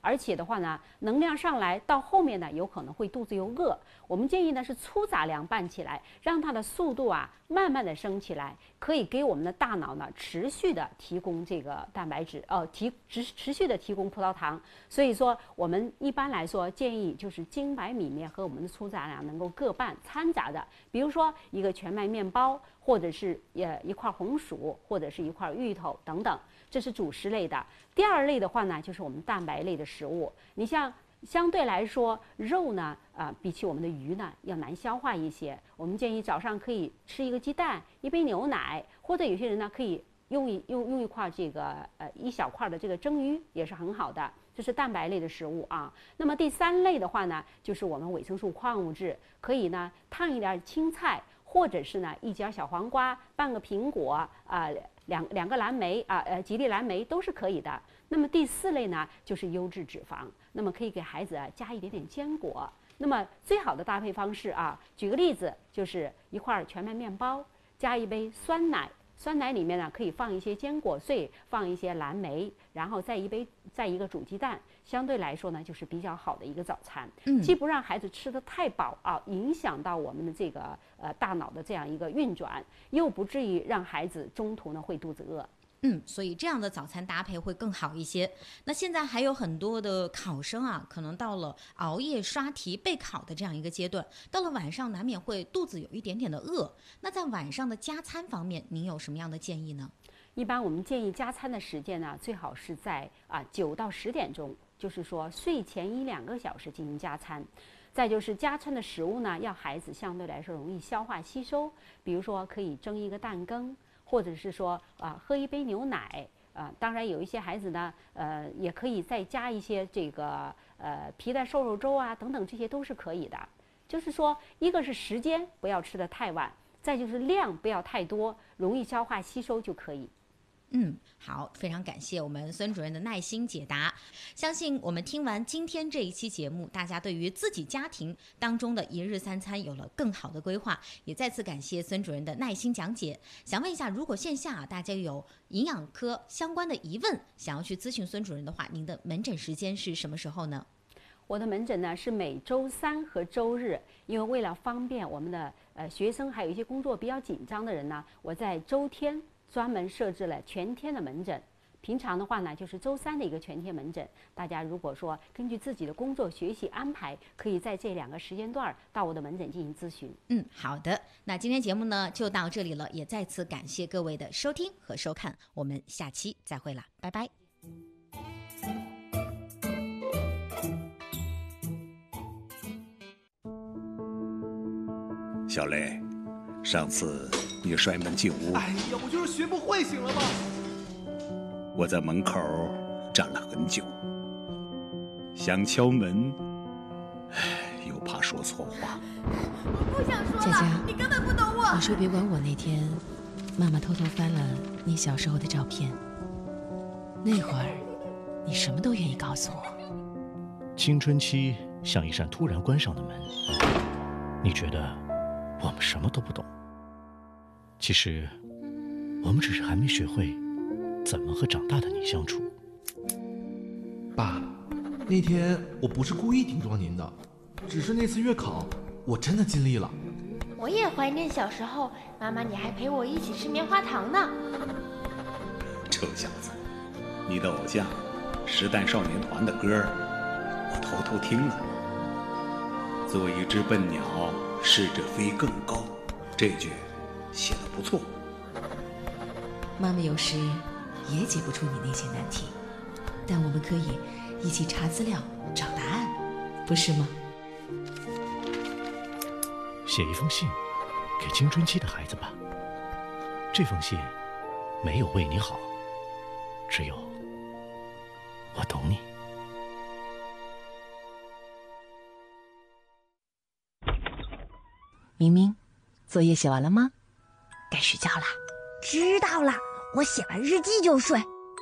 而且的话呢，能量上来到后面呢，有可能会肚子又饿。我们建议呢是粗杂粮拌起来，让它的速度啊慢慢的升起来，可以给我们的大脑呢持续的提供这个蛋白质，持续的提供葡萄糖。所以说我们一般来说建议就是精白米面和我们的粗杂粮能够各半掺杂的，比如说一个全麦面包，或者是一块红薯，或者是一块芋头等等，这是主食类的。第二类的话呢，就是我们蛋白类的食物。你像相对来说，肉呢，比起我们的鱼呢要难消化一些。我们建议早上可以吃一个鸡蛋，一杯牛奶，或者有些人呢可以用一块这个一小块的这个蒸鱼，也是很好的。这是蛋白类的食物啊。那么第三类的话呢，就是我们维生素矿物质，可以呢烫一点青菜，或者是呢一节小黄瓜，半个苹果两个蓝莓吉利蓝莓都是可以的。那么第四类呢，就是优质脂肪，那么可以给孩子加一点点坚果。那么最好的搭配方式举个例子，就是一块全麦面包加一杯酸奶，酸奶里面呢可以放一些坚果碎，放一些蓝莓，然后再一个煮鸡蛋，相对来说呢就是比较好的一个早餐。既不让孩子吃得太饱影响到我们的这个大脑的这样一个运转，又不至于让孩子中途呢会肚子饿。 所以这样的早餐搭配会更好一些。那现在还有很多的考生可能到了熬夜刷题备考的这样一个阶段，到了晚上难免会肚子有一点点的饿。那在晚上的加餐方面，您有什么样的建议呢？ 一般我们建议加餐的时间呢，最好是在9到10点钟，就是说睡前1-2个小时进行加餐。再就是加餐的食物呢，要孩子相对来说容易消化吸收，比如说可以蒸一个蛋羹，或者是说喝一杯牛奶。当然有一些孩子呢，也可以再加一些这个皮蛋瘦肉粥等等，这些都是可以的。就是说，一个是时间不要吃得太晚，再就是量不要太多，容易消化吸收就可以。 好，非常感谢我们孙主任的耐心解答。相信我们听完今天这一期节目，大家对于自己家庭当中的一日三餐有了更好的规划，也再次感谢孙主任的耐心讲解。想问一下，如果线下大家有营养科相关的疑问，想要去咨询孙主任的话，您的门诊时间是什么时候呢？ 我的门诊呢是每周3和周日，因为为了方便我们的学生，还有一些工作比较紧张的人呢，我在周天专门设置了全天的门诊。平常的话呢，就是周3的一个全天门诊。大家如果说根据自己的工作学习安排，可以在这2个时间段到我的门诊进行咨询。 好的，那今天节目呢就到这里了，也再次感谢各位的收听和收看，我们下期再会了，拜拜。 小雷，上次你摔门进屋， 哎呀，我就是学不会，行了吗？ 我在门口站了很久，想敲门，又怕说错话。 我不想说了， 佳佳， 你根本不懂我。 你说别管我。那天，妈妈偷偷翻了你小时候的照片，那会儿，你什么都愿意告诉我。 青春期像一扇突然关上的门，你觉得我们什么都不懂，其实我们只是还没学会怎么和长大的你相处。 爸，那天我不是故意顶撞您的，只是那次月考我真的尽力了。 我也怀念小时候，妈妈你还陪我一起吃棉花糖呢。 臭小子，你的偶像实弹少年团的歌我偷偷听了。做一只笨鸟，试着飞更高，这句写得不错。 妈妈有时也解不出你那些难题，但我们可以一起查资料找答案，不是吗？ 写一封信给青春期的孩子吧，这封信没有为你好，只有我懂你。 明明，作业写完了吗？该睡觉啦。 知道了，我写完日记就睡。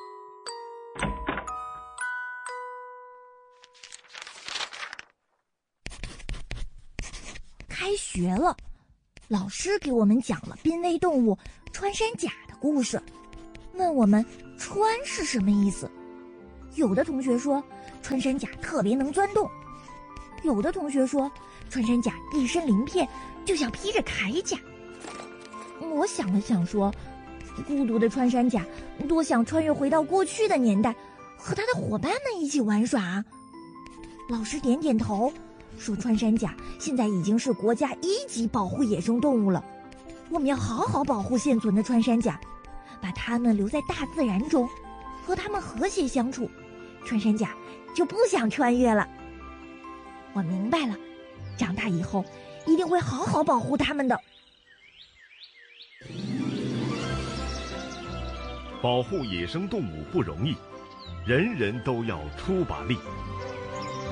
开学了，老师给我们讲了濒危动物穿山甲的故事，问我们穿是什么意思。有的同学说穿山甲特别能钻洞。有的同学说，穿山甲一身鳞片，就像披着铠甲。我想了想说，孤独的穿山甲多想穿越回到过去的年代，和他的伙伴们一起玩耍。老师点点头，说穿山甲现在已经是国家1级保护野生动物了，我们要好好保护现存的穿山甲，把它们留在大自然中，和它们和谐相处，穿山甲就不想穿越了。我明白了，长大以后一定会好好保护它们的。 保护野生动物不容易，人人都要出把力。